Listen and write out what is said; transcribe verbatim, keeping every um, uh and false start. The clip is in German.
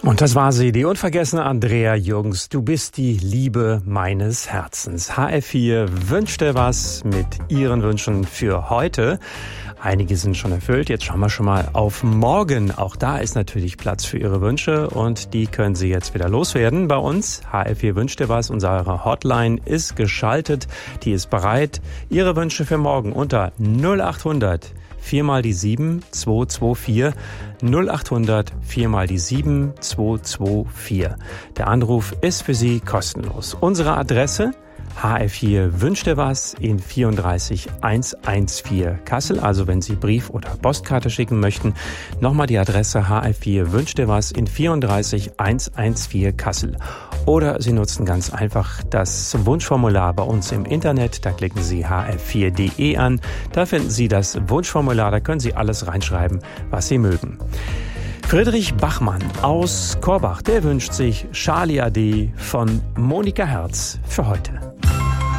Und das war sie, die unvergessene Andrea Jürgens. Du bist die Liebe meines Herzens. H F vier wünscht dir was mit ihren Wünschen für heute. Einige sind schon erfüllt. Jetzt schauen wir schon mal auf morgen. Auch da ist natürlich Platz für Ihre Wünsche und die können Sie jetzt wieder loswerden bei uns. H F vier wünscht dir was. Unsere Hotline ist geschaltet. Die ist bereit. Ihre Wünsche für morgen unter null acht hundert vier mal die sieben zwei zwei vier null acht hundert vier mal die sieben zwei zwei vier. Der Anruf ist für Sie kostenlos. Unsere Adresse: H F vier wünscht dir was in vierunddreißig hundertvierzehn Kassel. Also wenn Sie Brief oder Postkarte schicken möchten, nochmal die Adresse: H F vier wünscht dir was in vierunddreißig hundertvierzehn Kassel. Oder Sie nutzen ganz einfach das Wunschformular bei uns im Internet. Da klicken Sie h f vier punkt de an. Da finden Sie das Wunschformular. Da können Sie alles reinschreiben, was Sie mögen. Friedrich Bachmann aus Korbach, der wünscht sich Charlie A D von Monika Herz für heute.